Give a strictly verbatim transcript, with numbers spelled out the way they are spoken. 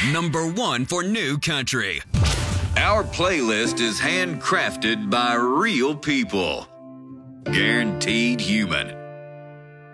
Number one for New Country. Our playlist is handcrafted by real people. Guaranteed human.